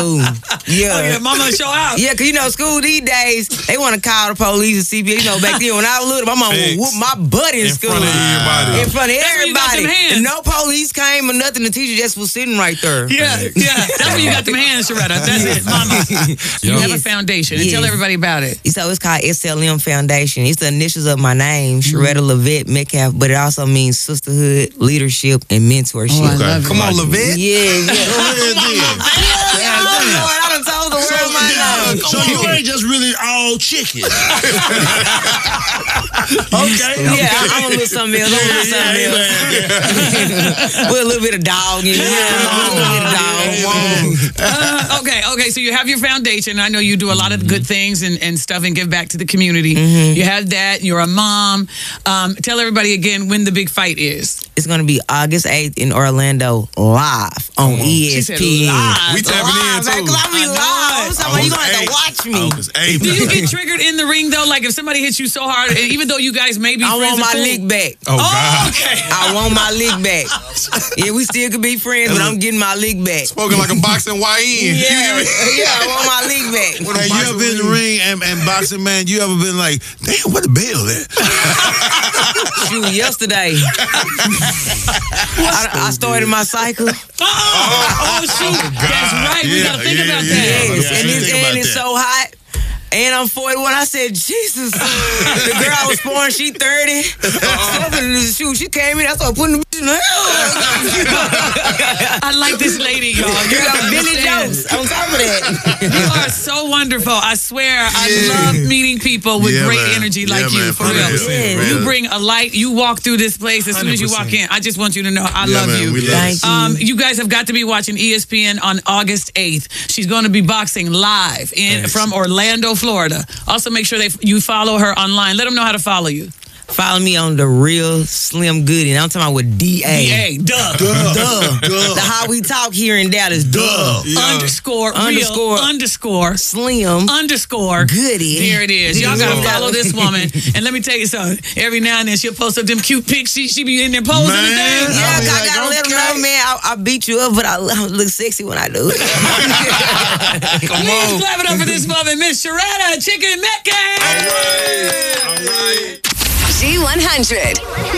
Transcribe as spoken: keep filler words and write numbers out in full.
school. Yeah. Oh, yeah, mama show out. Yeah, because, you know, school these days, they want to call the police and C P S. You know, back then when I was little, my mama would whoop my butt in, In school. front of everybody. In front of That's when you got everybody. them hands. And no police came or nothing. The teacher just was sitting right there. Yeah, yeah. That's when you got them hands, Sharetta. That's it, mama. You have a Yes. foundation. And Yes. tell everybody about it. So it's called S L M Foundation. It's the initials of my name, Sharetta Levette Metcalf, but it also means sisterhood, leadership, and mentorship. Oh, I love it. Come on, Levette. Yeah, yeah. Go ahead, then. Yeah, Lord, I done told the world my name. So you ain't just really all chicken. Okay. Yeah, I- I'm a little something else. I'm a little something else. With a little bit of dog in there. Come on, a little bit of dog. Uh, okay, okay. So you have your foundation. I know you do a lot of good things and, and stuff and give back to the community. You have that. You're a mom. Um, tell everybody again when the big fight is. It's going to be August eighth in Orlando, live on E S She P N. said live. We tapping in, Live, too. because I be I know live. it. So you going to have to watch me. August eighth. Do you get triggered in the ring though? Like if somebody hits you so hard, and even though you guys may be I friends, want my and cool- lick back. Oh, Oh, God. okay. I want my lick back. Yeah, we still could be friends, but I'm getting my lick back. Spoken like a boxing Y N. Yeah, yeah, I want my lick back. Hey, you ever been in the ring and, and boxing, man, you ever been like, damn, what the bell at? Shoot, yesterday, I, I started my cycle. Oh, oh, shoot. That's right. We Yeah, gotta think yeah, about yeah. that. Yes, Yeah, and I didn't it's, think about and it's that. so hot. And I'm forty-one. I said, Jesus. The girl I was born, she thirty. Shoot, she came in. I started putting the bitch in the hell. I like this lady, y'all. You You got gotta Billy understand. Jones on top of that. You are so wonderful. I swear, I Yeah. love meeting people with Yeah, great man. energy Yeah, like you, man, for for real. real. Yeah. You bring a light. You walk through this place as soon as you walk in. I just want you to know I Yeah, love man, you. we love Thank you. Um, you guys have got to be watching E S P N on August eighth. She's going to be boxing live in from Orlando, Florida. Also, make sure they you follow her online. Let them know how to follow you. Follow me on the Real Slim Goody. And I'm talking about with D A. D A, duh. Duh. Duh. The how we talk here in Dallas. Duh. Yeah. Underscore, Underscore. real, underscore, Slim underscore. Goody. There it is. Y'all gotta Yeah. follow this woman. And let me tell you something. Every now and then she'll post up them cute pics. She, she be in there posing Man. and things. Yeah, I'll be I like, gotta let them okay. know, man. I, I beat you up, but I, I look sexy when I do it. Come Please on. clap it up for this woman, Miss Sharetta Chicken Metcalf. All right. All right. G one hundred.